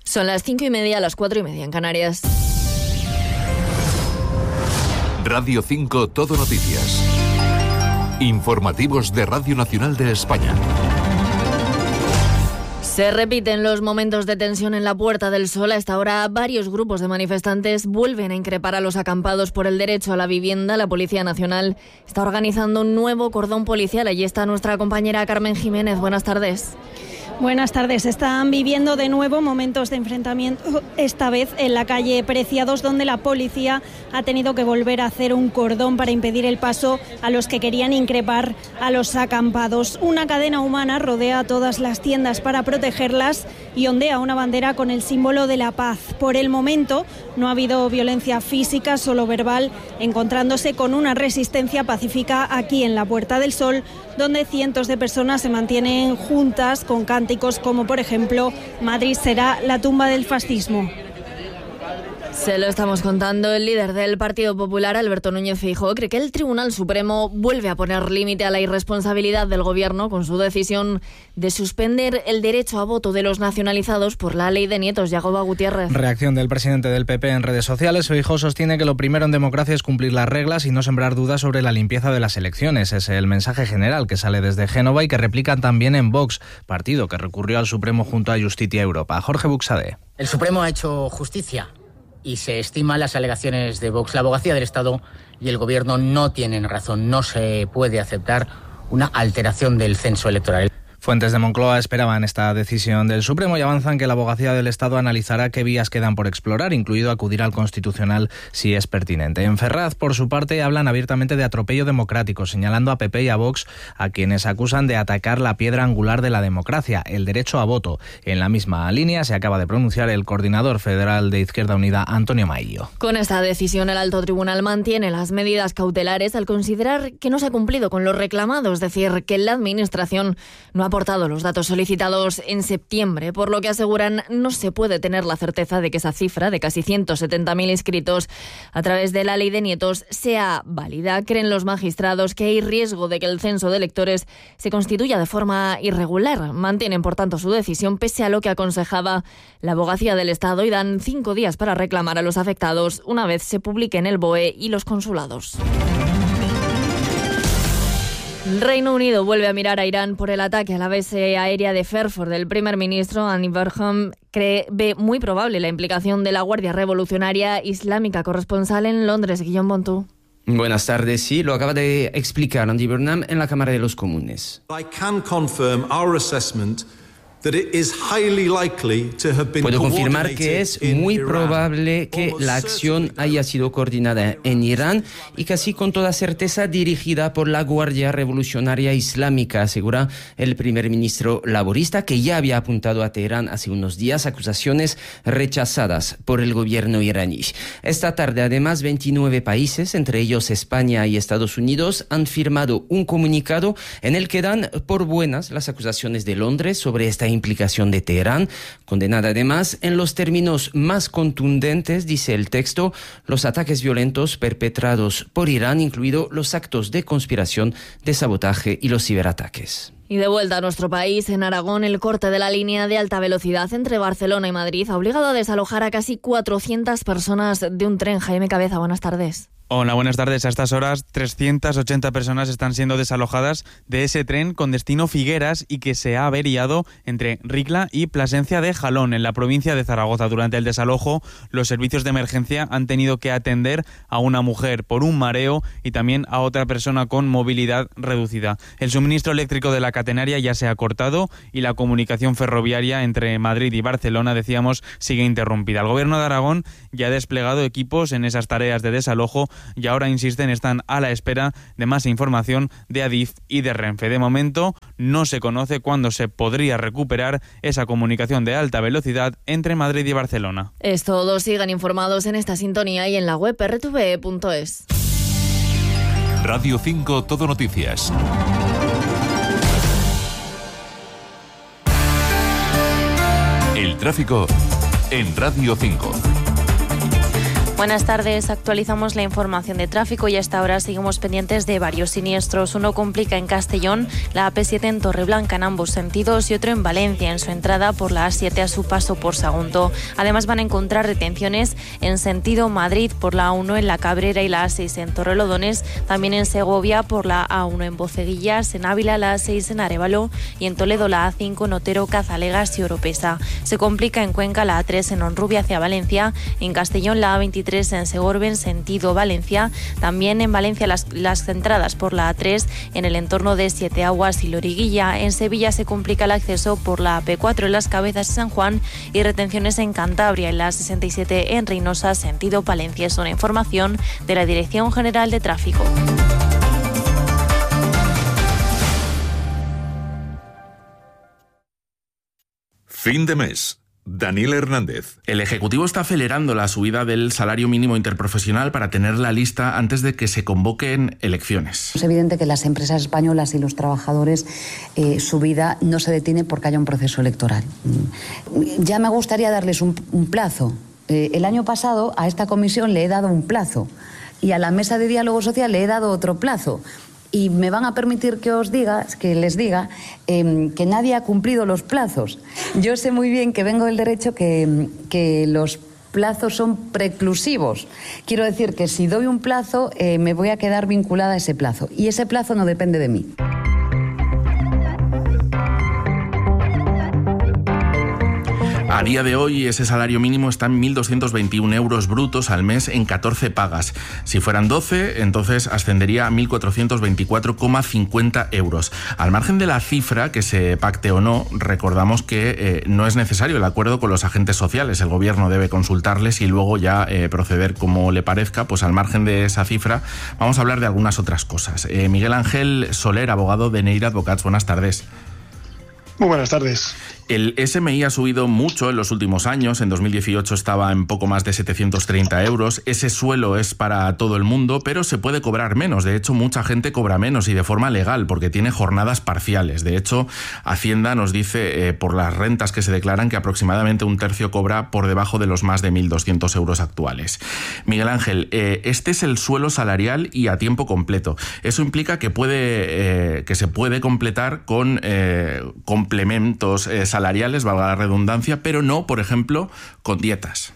Son las 5:30, las 4:30 en Canarias. Radio 5 Todo Noticias. Informativos de Radio Nacional de España. Se repiten los momentos de tensión en la Puerta del Sol. A esta hora, varios grupos de manifestantes vuelven a increpar a los acampados por el derecho a la vivienda. La Policía Nacional está organizando un nuevo cordón policial. Allí está nuestra compañera Carmen Jiménez. Buenas tardes. Buenas tardes. Están viviendo de nuevo momentos de enfrentamiento, esta vez en la calle Preciados, donde la policía ha tenido que volver a hacer un cordón para impedir el paso a los que querían increpar a los acampados. Una cadena humana rodea todas las tiendas para protegerlas y ondea una bandera con el símbolo de la paz. Por el momento no ha habido violencia física, solo verbal, encontrándose con una resistencia pacífica aquí en la Puerta del Sol, donde cientos de personas se mantienen juntas con cánticos como, por ejemplo, Madrid será la tumba del fascismo. Se lo estamos contando. El líder del Partido Popular, Alberto Núñez Feijóo, cree que el Tribunal Supremo vuelve a poner límite a la irresponsabilidad del Gobierno con su decisión de suspender el derecho a voto de los nacionalizados por la ley de nietos. Yagoba Gutiérrez. Reacción del presidente del PP en redes sociales. Feijóo sostiene que lo primero en democracia es cumplir las reglas y no sembrar dudas sobre la limpieza de las elecciones. Es el mensaje general que sale desde Génova y que replican también en Vox, partido que recurrió al Supremo junto a Justicia Europa. Jorge Buxade. El Supremo ha hecho justicia y se estiman las alegaciones de Vox. La abogacía del Estado y el Gobierno no tienen razón. No se puede aceptar una alteración del censo electoral. Fuentes de Moncloa esperaban esta decisión del Supremo y avanzan que la abogacía del Estado analizará qué vías quedan por explorar, incluido acudir al Constitucional si es pertinente. En Ferraz, por su parte, hablan abiertamente de atropello democrático, señalando a PP y a Vox, a quienes acusan de atacar la piedra angular de la democracia, el derecho a voto. En la misma línea se acaba de pronunciar el coordinador federal de Izquierda Unida, Antonio Maillo. Con esta decisión, el Alto Tribunal mantiene las medidas cautelares al considerar que no se ha cumplido con lo reclamado, es decir, que la Administración no ha aportado los datos solicitados en septiembre, por lo que aseguran no se puede tener la certeza de que esa cifra de casi 170.000 inscritos a través de la ley de nietos sea válida. Creen los magistrados que hay riesgo de que el censo de electores se constituya de forma irregular. Mantienen, por tanto, su decisión pese a lo que aconsejaba la abogacía del Estado y dan 5 días para reclamar a los afectados una vez se publique en el BOE y los consulados. El Reino Unido vuelve a mirar a Irán por el ataque a la base aérea de Fairford. El primer ministro, Andy Burnham, ve muy probable la implicación de la Guardia Revolucionaria Islámica. Corresponsal en Londres, Guillaume Bontú. Buenas tardes, sí, lo acaba de explicar Andy Burnham en la Cámara de los Comunes. Puedo confirmar que es muy probable que la acción haya sido coordinada en Irán y casi con toda certeza dirigida por la Guardia Revolucionaria Islámica, asegura el primer ministro laborista, que ya había apuntado a Teherán hace unos días acusaciones rechazadas por el gobierno iraní. Esta tarde, además, 29 países, entre ellos España y Estados Unidos, han firmado un comunicado en el que dan por buenas las acusaciones de Londres sobre esta implicación de Teherán, condenada además en los términos más contundentes, dice el texto, los ataques violentos perpetrados por Irán, incluido los actos de conspiración, de sabotaje y los ciberataques. Y de vuelta a nuestro país, en Aragón, el corte de la línea de alta velocidad entre Barcelona y Madrid ha obligado a desalojar a casi 400 personas de un tren. Jaime Cabeza, buenas tardes. Hola, buenas tardes. A estas horas, 380 personas están siendo desalojadas de ese tren con destino Figueras y que se ha averiado entre Ricla y Plasencia de Jalón, en la provincia de Zaragoza. Durante el desalojo, los servicios de emergencia han tenido que atender a una mujer por un mareo y también a otra persona con movilidad reducida. El suministro eléctrico de la catenaria ya se ha cortado y la comunicación ferroviaria entre Madrid y Barcelona, decíamos, sigue interrumpida. El Gobierno de Aragón ya ha desplegado equipos en esas tareas de desalojo y ahora, insisten, están a la espera de más información de Adif y de Renfe. De momento, no se conoce cuándo se podría recuperar esa comunicación de alta velocidad entre Madrid y Barcelona. Es todo. Sigan informados en esta sintonía y en la web rtve.es. Radio 5 Todo Noticias. El tráfico en Radio 5. Buenas tardes, actualizamos la información de tráfico y hasta ahora seguimos pendientes de varios siniestros. Uno complica en Castellón, la AP7 en Torreblanca en ambos sentidos y otro en Valencia en su entrada por la A7 a su paso por Sagunto. Además van a encontrar retenciones en sentido Madrid por la A1 en La Cabrera y la A6 en Torrelodones, también en Segovia por la A1 en Boceguillas, en Ávila la A6 en Arévalo y en Toledo la A5 en Otero, Cazalegas y Oropesa. Se complica en Cuenca la A3 en Honrubia hacia Valencia, en Castellón la A23 en Segorbe en sentido Valencia, también en Valencia las entradas por la A3 en el entorno de Siete Aguas y Loriguilla. En Sevilla se complica el acceso por la AP4 en Las Cabezas y San Juan y retenciones en Cantabria en la 67 en Reynosa sentido Palencia. Es una información de la Dirección General de Tráfico. Fin de mes. Daniel Hernández. El Ejecutivo está acelerando la subida del salario mínimo interprofesional para tener la lista antes de que se convoquen elecciones. Es evidente que las empresas españolas y los trabajadores, su vida no se detiene porque haya un proceso electoral. Ya me gustaría darles un plazo. El año pasado a esta comisión le he dado un plazo y a la mesa de diálogo social le he dado otro plazo. Y me van a permitir que les diga que nadie ha cumplido los plazos. Yo sé muy bien que vengo del derecho que los plazos son preclusivos. Quiero decir que si doy un plazo, me voy a quedar vinculada a ese plazo. Y ese plazo no depende de mí. A día de hoy, ese salario mínimo está en 1.221 euros brutos al mes en 14 pagas. Si fueran 12, entonces ascendería a 1.424,50 euros. Al margen de la cifra, que se pacte o no, recordamos que no es necesario el acuerdo con los agentes sociales. El Gobierno debe consultarles y luego ya proceder como le parezca. Pues al margen de esa cifra, vamos a hablar de algunas otras cosas. Miguel Ángel Soler, abogado de Neira Advocats, buenas tardes. Muy buenas tardes. El SMI ha subido mucho en los últimos años. En 2018 estaba en poco más de 730 euros. Ese suelo es para todo el mundo, pero se puede cobrar menos. De hecho, mucha gente cobra menos y de forma legal porque tiene jornadas parciales. De hecho, Hacienda nos dice por las rentas que se declaran que aproximadamente un tercio cobra por debajo de los más de 1.200 euros actuales. Miguel Ángel, este es el suelo salarial y a tiempo completo. Eso implica que se puede completar con complementos salariales, valga la redundancia, pero no, por ejemplo, con dietas.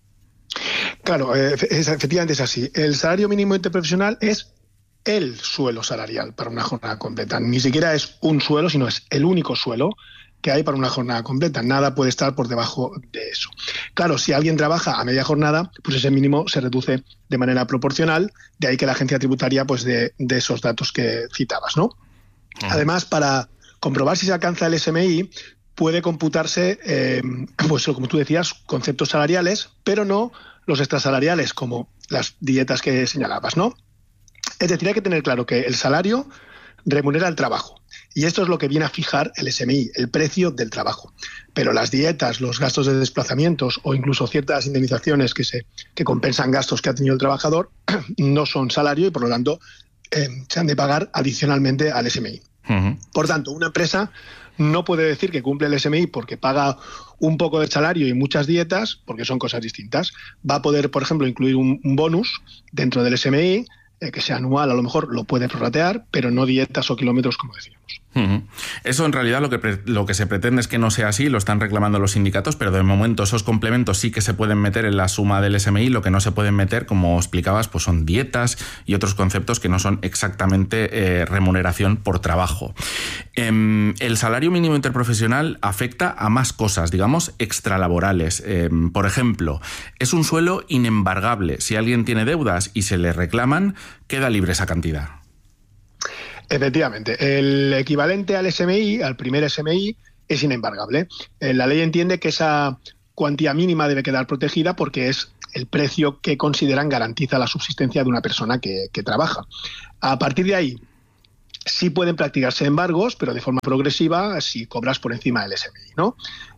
Claro, efectivamente es así. El salario mínimo interprofesional es el suelo salarial para una jornada completa. Ni siquiera es un suelo, sino es el único suelo que hay para una jornada completa. Nada puede estar por debajo de eso. Claro, si alguien trabaja a media jornada, pues ese mínimo se reduce de manera proporcional, de ahí que la agencia tributaria pues de esos datos que citabas, ¿no? Además, para comprobar si se alcanza el SMI, puede computarse, pues como tú decías, conceptos salariales, pero no los extrasalariales, como las dietas que señalabas, ¿no? Es decir, hay que tener claro que el salario remunera el trabajo. Y esto es lo que viene a fijar el SMI, el precio del trabajo. Pero las dietas, los gastos de desplazamientos o incluso ciertas indemnizaciones que compensan gastos que ha tenido el trabajador no son salario y, por lo tanto, se han de pagar adicionalmente al SMI. Por tanto, una empresa no puede decir que cumple el SMI porque paga un poco de salario y muchas dietas, porque son cosas distintas. Va a poder, por ejemplo, incluir un bonus dentro del SMI, que sea anual, a lo mejor lo puede prorratear, pero no dietas o kilómetros, como decíamos. Eso en realidad lo que se pretende es que no sea así, lo están reclamando los sindicatos, pero de momento esos complementos sí que se pueden meter en la suma del SMI. Lo que no se pueden meter, como explicabas, pues son dietas y otros conceptos que no son exactamente remuneración por trabajo. El salario mínimo interprofesional afecta a más cosas, digamos, extralaborales. Por ejemplo, es un suelo inembargable. Si alguien tiene deudas y se le reclaman, queda libre esa cantidad. Efectivamente, el equivalente al SMI, al primer SMI, es inembargable. La ley entiende que esa cuantía mínima debe quedar protegida porque es el precio que consideran garantiza la subsistencia de una persona que trabaja. A partir de ahí, sí pueden practicarse embargos, pero de forma progresiva si cobras por encima del SMI, ¿no?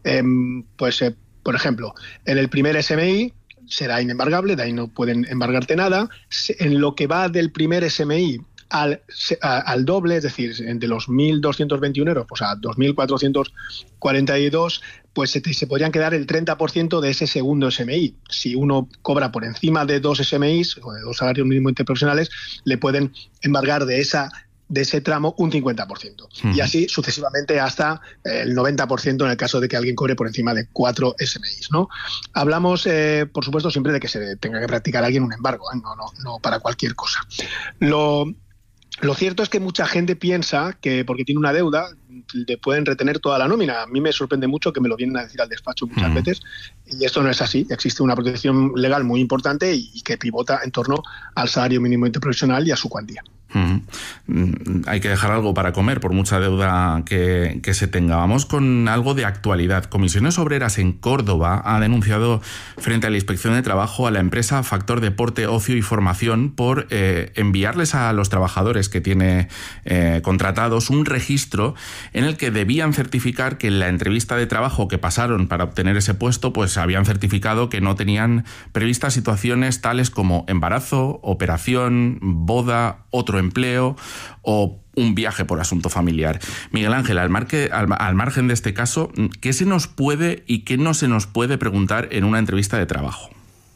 Por ejemplo, en el primer SMI será inembargable, de ahí no pueden embargarte nada. En lo que va del primer SMI al doble, es decir, de los 1.221 euros pues a 2.442, pues se podrían quedar el 30% de ese segundo SMI. Si uno cobra por encima de 2 SMIs o de 2 salarios mínimos interprofesionales, le pueden embargar de ese tramo un 50%. Y así sucesivamente hasta el 90% en el caso de que alguien cobre por encima de 4 SMIs, ¿no? Hablamos, por supuesto, siempre de que se tenga que practicar a alguien un embargo, no para cualquier cosa. Lo cierto es que mucha gente piensa que porque tiene una deuda le pueden retener toda la nómina. A mí me sorprende mucho, que me lo vienen a decir al despacho muchas veces, y esto no es así. Existe una protección legal muy importante y que pivota en torno al salario mínimo interprofesional y a su cuantía. Hay que dejar algo para comer por mucha deuda que se tenga. Vamos con algo de actualidad. Comisiones Obreras en Córdoba ha denunciado frente a la Inspección de Trabajo a la empresa Factor Deporte, Ocio y Formación por enviarles a los trabajadores que tiene contratados un registro en el que debían certificar que en la entrevista de trabajo que pasaron para obtener ese puesto, pues habían certificado que no tenían previstas situaciones tales como embarazo, operación, boda, otro empleo o un viaje por asunto familiar. Miguel Ángel, al margen de este caso, ¿qué se nos puede y qué no se nos puede preguntar en una entrevista de trabajo?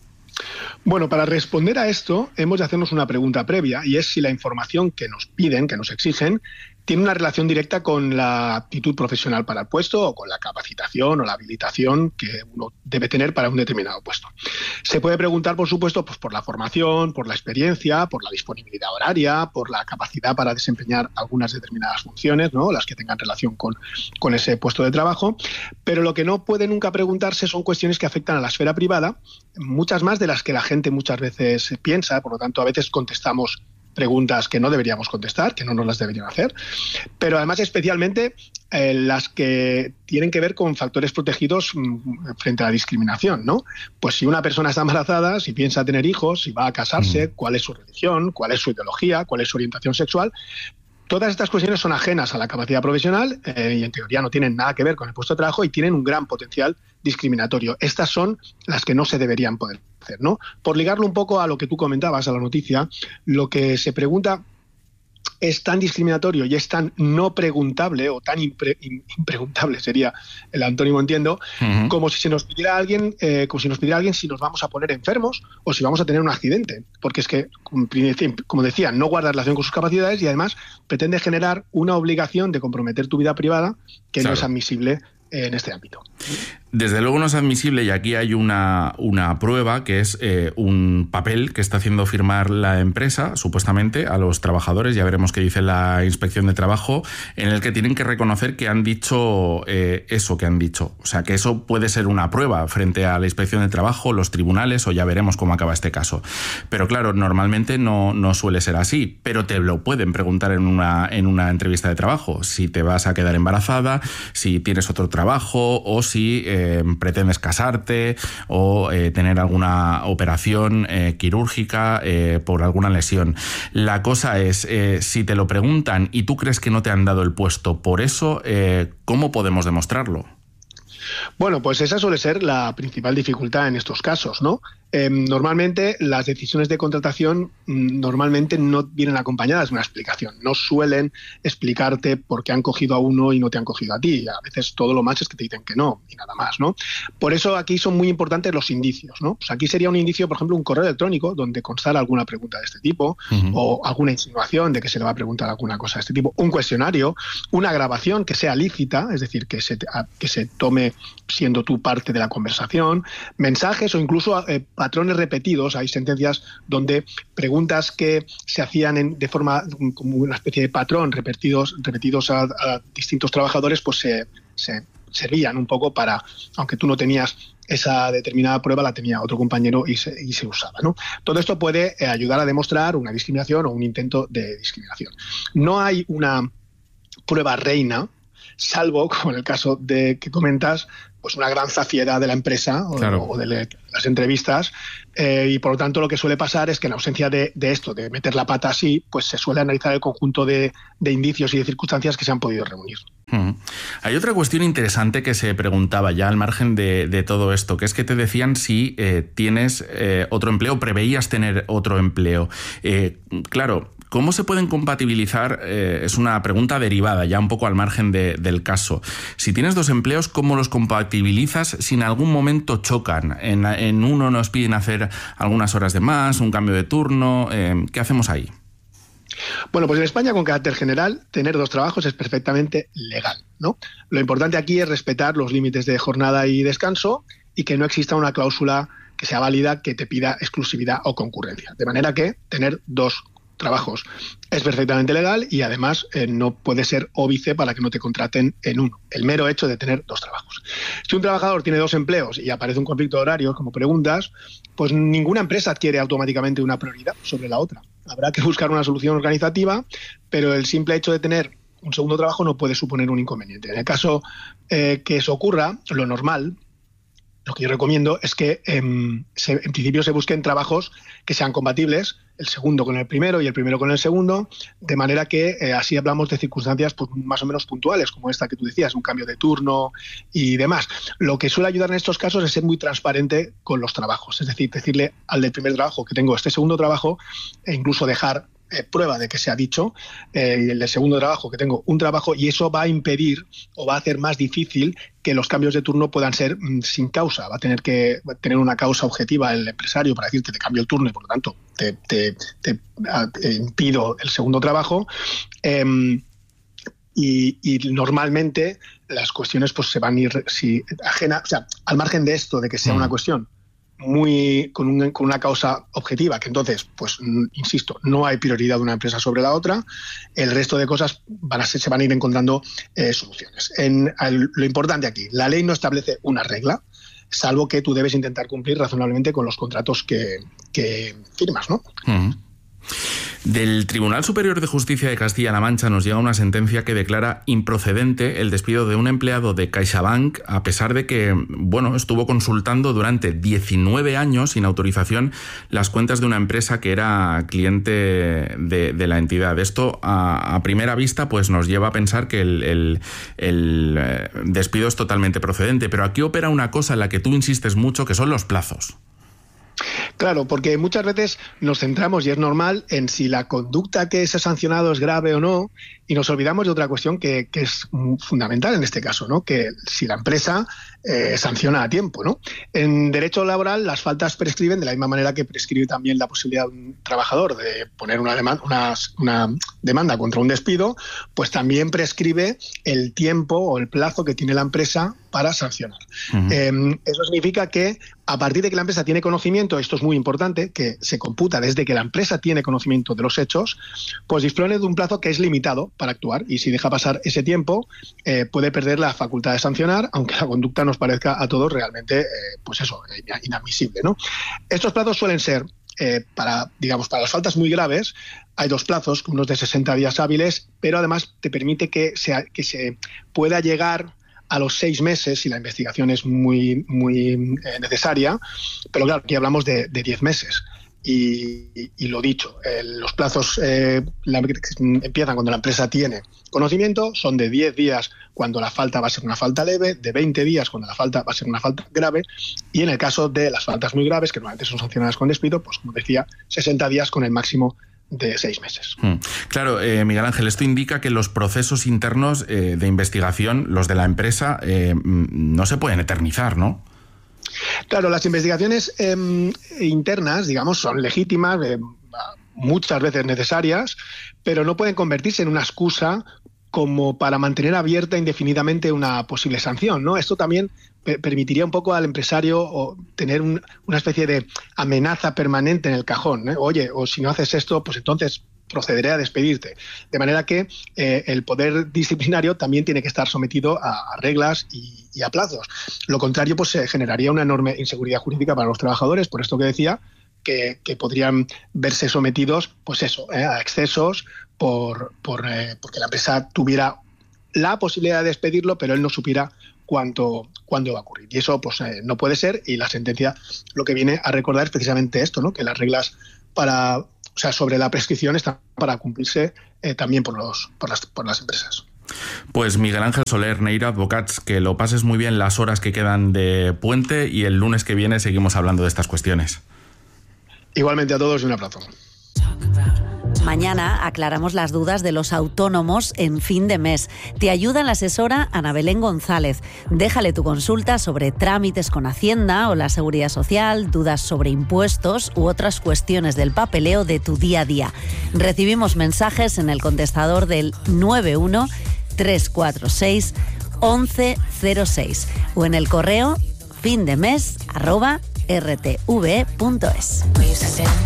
Bueno, para responder a esto hemos de hacernos una pregunta previa, y es si la información que nos piden, que nos exigen, tiene una relación directa con la aptitud profesional para el puesto o con la capacitación o la habilitación que uno debe tener para un determinado puesto. Se puede preguntar, por supuesto, pues por la formación, por la experiencia, por la disponibilidad horaria, por la capacidad para desempeñar algunas determinadas funciones, ¿no?, las que tengan relación con ese puesto de trabajo. Pero lo que no puede nunca preguntarse son cuestiones que afectan a la esfera privada, muchas más de las que la gente muchas veces piensa. Por lo tanto, a veces contestamos preguntas que no deberíamos contestar, que no nos las deberían hacer, pero además especialmente las que tienen que ver con factores protegidos frente a la discriminación, ¿no? Pues si una persona está embarazada, si piensa tener hijos, si va a casarse, cuál es su religión, cuál es su ideología, cuál es su orientación sexual. Todas estas cuestiones son ajenas a la capacidad profesional y en teoría no tienen nada que ver con el puesto de trabajo y tienen un gran potencial discriminatorio. Estas son las que no se deberían poder hacer, ¿no? Por ligarlo un poco a lo que tú comentabas, a la noticia, lo que se pregunta es tan discriminatorio y es tan no preguntable, o tan impreguntable sería el antónimo, entiendo, como si nos pidiera alguien si nos vamos a poner enfermos o si vamos a tener un accidente. Porque es que, como decía, no guarda relación con sus capacidades y además pretende generar una obligación de comprometer tu vida privada que no es admisible en este ámbito. Desde luego no es admisible, y aquí hay una prueba, que es un papel que está haciendo firmar la empresa, supuestamente, a los trabajadores. Ya veremos qué dice la Inspección de Trabajo, en el que tienen que reconocer que han dicho eso que han dicho. O sea, que eso puede ser una prueba frente a la Inspección de Trabajo, los tribunales, o ya veremos cómo acaba este caso. Pero claro, normalmente no suele ser así, pero te lo pueden preguntar en una entrevista de trabajo. Si te vas a quedar embarazada, si tienes otro trabajo, o si pretendes casarte o tener alguna operación quirúrgica por alguna lesión. La cosa es, si te lo preguntan y tú crees que no te han dado el puesto por eso, ¿cómo podemos demostrarlo? Bueno, pues esa suele ser la principal dificultad en estos casos, ¿no? Normalmente las decisiones de contratación normalmente no vienen acompañadas de una explicación. No suelen explicarte por qué han cogido a uno y no te han cogido a ti. A veces todo lo más es que te dicen que no y nada más, ¿no? Por eso aquí son muy importantes los indicios, ¿no? Pues aquí sería un indicio, por ejemplo, un correo electrónico donde constara alguna pregunta de este tipo, o alguna insinuación de que se le va a preguntar alguna cosa de este tipo, un cuestionario, una grabación que sea lícita, es decir, que se tome siendo tú parte de la conversación, mensajes o incluso patrones repetidos. Hay sentencias donde preguntas que se hacían de forma como una especie de patrón repetidos a distintos trabajadores, pues se servían un poco para, aunque tú no tenías esa determinada prueba, la tenía otro compañero y se usaba, ¿no? Todo esto puede ayudar a demostrar una discriminación o un intento de discriminación. No hay una prueba reina, salvo, como en el caso de que comentas, pues una gran zafiedad de la empresa o de las entrevistas, y por lo tanto lo que suele pasar es que en ausencia de esto, de meter la pata así, pues se suele analizar el conjunto de indicios y de circunstancias que se han podido reunir. Hay otra cuestión interesante que se preguntaba ya al margen de todo esto, que es que te decían si tienes otro empleo, preveías tener otro empleo. Claro, ¿Cómo se pueden compatibilizar? Es una pregunta derivada, ya un poco al margen del caso. Si tienes dos empleos, ¿cómo los compatibilizas si en algún momento chocan? En uno nos piden hacer algunas horas de más, un cambio de turno. ¿Qué hacemos ahí? Bueno, pues en España, con carácter general, tener dos trabajos es perfectamente legal, ¿no? Lo importante aquí es respetar los límites de jornada y descanso y que no exista una cláusula que sea válida que te pida exclusividad o concurrencia. De manera que tener dos trabajos es perfectamente legal y además no puede ser óbice para que no te contraten en uno. El mero hecho de tener dos trabajos. Si un trabajador tiene dos empleos y aparece un conflicto de horarios, como preguntas, pues ninguna empresa adquiere automáticamente una prioridad sobre la otra. Habrá que buscar una solución organizativa, pero el simple hecho de tener un segundo trabajo no puede suponer un inconveniente. En el caso que eso ocurra, lo normal, lo que yo recomiendo es que en principio se busquen trabajos que sean compatibles, el segundo con el primero y el primero con el segundo, de manera que así hablamos de circunstancias pues, más o menos puntuales, como esta que tú decías, un cambio de turno y demás. Lo que suele ayudar en estos casos es ser muy transparente con los trabajos, es decir, decirle al del primer trabajo que tengo este segundo trabajo e incluso dejar prueba de que se ha dicho, el del segundo trabajo que tengo un trabajo, y eso va a impedir o va a hacer más difícil que los cambios de turno puedan ser sin causa. Va a tener que tener una causa objetiva el empresario para decirte te cambio el turno y por lo tanto te impido el segundo trabajo. Y normalmente las cuestiones pues se van a ir ajena, o sea, al margen de esto, de que sea una cuestión con una causa objetiva, que entonces, pues insisto, no hay prioridad de una empresa sobre la otra, el resto de cosas se van a ir encontrando soluciones. Lo importante aquí, la ley no establece una regla, salvo que tú debes intentar cumplir razonablemente con los contratos que firmas, ¿no? Uh-huh. Del Tribunal Superior de Justicia de Castilla-La Mancha nos llega una sentencia que declara improcedente el despido de un empleado de CaixaBank, a pesar de que, estuvo consultando durante 19 años sin autorización las cuentas de una empresa que era cliente de la entidad. Esto, a primera vista, pues nos lleva a pensar que el despido es totalmente procedente, pero aquí opera una cosa en la que tú insistes mucho, que son los plazos. Claro, porque muchas veces nos centramos, y es normal, en si la conducta que se ha sancionado es grave o no, y nos olvidamos de otra cuestión que es fundamental en este caso, ¿no? Que si la empresa sanciona a tiempo, ¿no? En derecho laboral las faltas prescriben de la misma manera que prescribe también la posibilidad de un trabajador de poner una demanda contra un despido, pues también prescribe el tiempo o el plazo que tiene la empresa para sancionar. Uh-huh. Eso significa que a partir de que la empresa tiene conocimiento, esto es muy importante, que se computa desde que la empresa tiene conocimiento de los hechos, pues dispone de un plazo que es limitado para actuar, y si deja pasar ese tiempo puede perder la facultad de sancionar, aunque la conducta nos parezca a todos realmente inadmisible, ¿no? Estos plazos suelen ser para las faltas muy graves. Hay dos plazos, unos de 60 días hábiles, pero además te permite que se pueda llegar a los 6 meses si la investigación es muy necesaria, pero claro, aquí hablamos de 10 meses. Y lo dicho, los plazos empiezan cuando la empresa tiene conocimiento, son de 10 días cuando la falta va a ser una falta leve, de 20 días cuando la falta va a ser una falta grave, y en el caso de las faltas muy graves, que normalmente son sancionadas con despido, pues como decía, 60 días con el máximo de 6 meses. Claro, Miguel Ángel, esto indica que los procesos internos de investigación, los de la empresa, no se pueden eternizar, ¿no? Claro, las investigaciones internas, digamos, son legítimas, muchas veces necesarias, pero no pueden convertirse en una excusa como para mantener abierta indefinidamente una posible sanción, ¿no? Esto también permitiría un poco al empresario tener una especie de amenaza permanente en el cajón, ¿eh? Oye, o si no haces esto, pues entonces procederé a despedirte. De manera que el poder disciplinario también tiene que estar sometido a reglas y a plazos. Lo contrario, pues generaría una enorme inseguridad jurídica para los trabajadores, por esto que decía, que podrían verse sometidos, pues a excesos porque la empresa tuviera la posibilidad de despedirlo, pero él no supiera cuándo va a ocurrir. Y eso pues no puede ser, y la sentencia lo que viene a recordar es precisamente esto, ¿no? Que las reglas sobre la prescripción están para cumplirse también por las empresas. Pues Miguel Ángel Soler, Neira Advocats, que lo pases muy bien las horas que quedan de puente, y el lunes que viene seguimos hablando de estas cuestiones. Igualmente a todos, y un abrazo. Mañana aclaramos las dudas de los autónomos en fin de mes. Te ayuda la asesora Ana Belén González. Déjale tu consulta sobre trámites con Hacienda o la Seguridad Social, dudas sobre impuestos u otras cuestiones del papeleo de tu día a día. Recibimos mensajes en el contestador del 91 346 1106 o en el correo findemes@rtv.es.